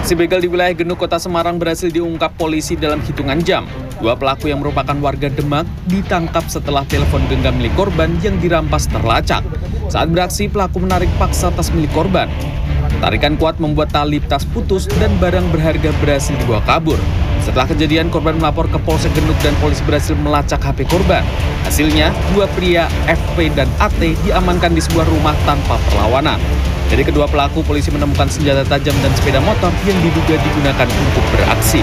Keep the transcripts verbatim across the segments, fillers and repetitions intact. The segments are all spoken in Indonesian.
Aksi begal di wilayah Genuk, Kota Semarang berhasil diungkap polisi dalam hitungan jam. Dua pelaku yang merupakan warga Demak ditangkap setelah telepon genggam milik korban yang dirampas terlacak. Saat beraksi, pelaku menarik paksa tas milik korban. Tarikan kuat membuat tali tas putus dan barang berharga berhasil dibawa kabur. Setelah kejadian, korban melapor ke Polsek Genuk dan polisi berhasil melacak H P korban. Hasilnya, dua pria F P dan A T diamankan di sebuah rumah tanpa perlawanan. Dari kedua pelaku, polisi menemukan senjata tajam dan sepeda motor yang diduga digunakan untuk beraksi.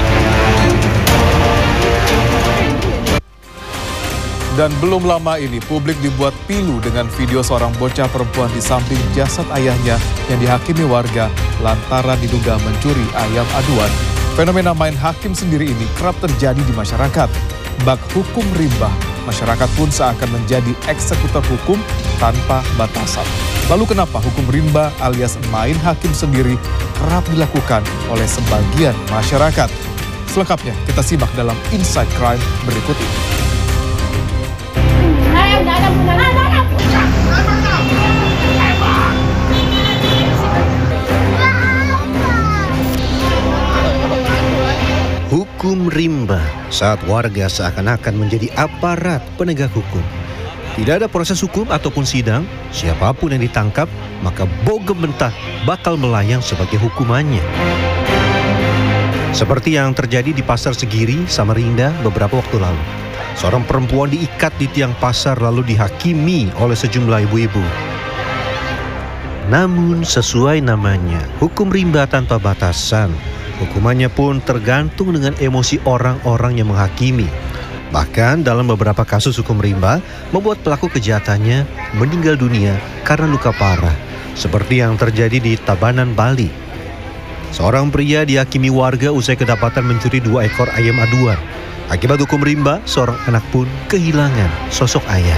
Dan belum lama ini, publik dibuat pilu dengan video seorang bocah perempuan di samping jasad ayahnya yang dihakimi warga lantaran diduga mencuri ayam aduan. Fenomena main hakim sendiri ini kerap terjadi di masyarakat. Bak hukum rimba, masyarakat pun seakan menjadi eksekutor hukum tanpa batasan. Lalu kenapa hukum rimba alias main hakim sendiri kerap dilakukan oleh sebagian masyarakat? Selengkapnya kita simak dalam Inside Crime berikut ini. Hukum rimba saat warga seakan-akan menjadi aparat penegak hukum. Tidak ada proses hukum ataupun sidang, siapapun yang ditangkap, maka bogem mentah bakal melayang sebagai hukumannya. Seperti yang terjadi di Pasar Segiri, Samarinda beberapa waktu lalu. Seorang perempuan diikat di tiang pasar lalu dihakimi oleh sejumlah ibu-ibu. Namun sesuai namanya, hukum rimba tanpa batasan. Hukumannya pun tergantung dengan emosi orang-orang yang menghakimi. Bahkan dalam beberapa kasus hukum rimba membuat pelaku kejahatannya meninggal dunia karena luka parah. Seperti yang terjadi di Tabanan, Bali. Seorang pria dihakimi warga usai kedapatan mencuri dua ekor ayam aduan. Akibat hukum rimba, seorang anak pun kehilangan sosok ayah.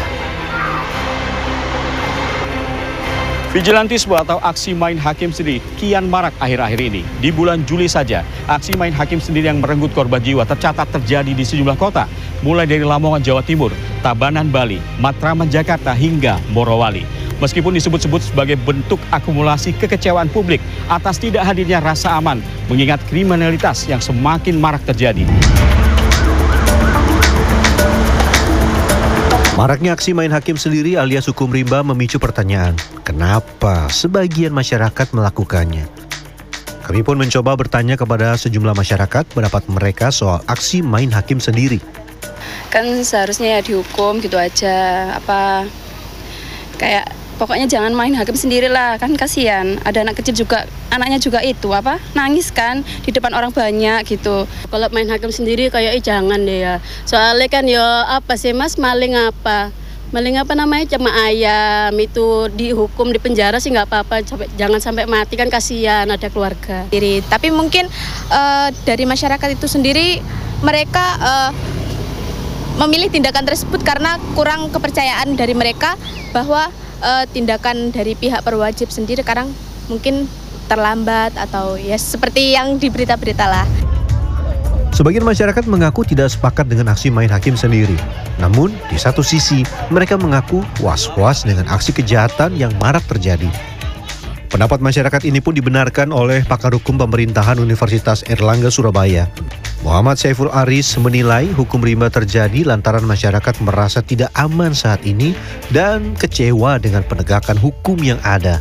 Vigilantisme atau aksi main hakim sendiri kian marak akhir-akhir ini. Di bulan Juli saja, aksi main hakim sendiri yang merenggut korban jiwa tercatat terjadi di sejumlah kota. Mulai dari Lamongan, Jawa Timur, Tabanan, Bali, Matraman, Jakarta, hingga Morowali. Meskipun disebut-sebut sebagai bentuk akumulasi kekecewaan publik atas tidak hadirnya rasa aman, mengingat kriminalitas yang semakin marak terjadi. Maraknya aksi main hakim sendiri alias hukum rimba memicu pertanyaan, kenapa sebagian masyarakat melakukannya? Kami pun mencoba bertanya kepada sejumlah masyarakat pendapat mereka soal aksi main hakim sendiri. Kan seharusnya ya dihukum gitu aja, apa kayak pokoknya jangan main hakim sendirilah, kan kasihan. Ada anak kecil juga, anaknya juga itu apa nangis kan di depan orang banyak gitu. Kalau main hakim sendiri kayak eh, jangan deh ya. Soalnya kan ya apa sih mas, maling apa? Maling apa namanya, cuma ayam itu dihukum di penjara sih nggak apa-apa, jangan sampai mati kan kasihan ada keluarga. Tapi mungkin uh, dari masyarakat itu sendiri mereka uh, memilih tindakan tersebut karena kurang kepercayaan dari mereka bahwa uh, tindakan dari pihak perwajib sendiri sekarang mungkin terlambat atau ya seperti yang di berita-berita lah. Sebagian masyarakat mengaku tidak sepakat dengan aksi main hakim sendiri. Namun, di satu sisi, mereka mengaku was-was dengan aksi kejahatan yang marak terjadi. Pendapat masyarakat ini pun dibenarkan oleh pakar hukum pemerintahan Universitas Airlangga Surabaya. Muhammad Saiful Aris menilai hukum rimba terjadi lantaran masyarakat merasa tidak aman saat ini dan kecewa dengan penegakan hukum yang ada.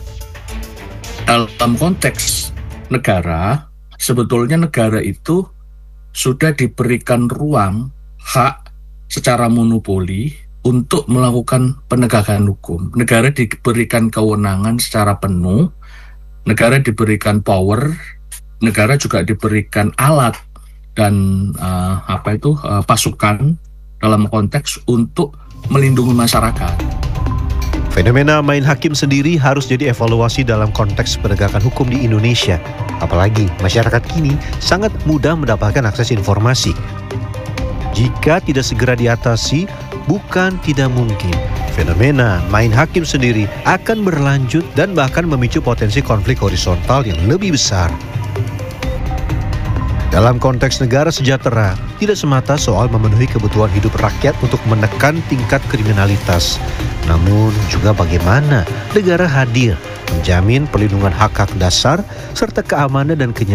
Dalam konteks negara, sebetulnya negara itu sudah diberikan ruang hak secara monopoli untuk melakukan penegakan hukum. Negara diberikan kewenangan secara penuh, negara diberikan power, negara juga diberikan alat dan uh, apa itu uh, pasukan dalam konteks untuk melindungi masyarakat. Fenomena main hakim sendiri harus jadi evaluasi dalam konteks penegakan hukum di Indonesia. Apalagi masyarakat kini sangat mudah mendapatkan akses informasi. Jika tidak segera diatasi, bukan tidak mungkin fenomena main hakim sendiri akan berlanjut dan bahkan memicu potensi konflik horizontal yang lebih besar. Dalam konteks negara sejahtera, tidak semata soal memenuhi kebutuhan hidup rakyat untuk menekan tingkat kriminalitas. Namun juga bagaimana negara hadir menjamin perlindungan hak-hak dasar serta keamanan dan kenyamanan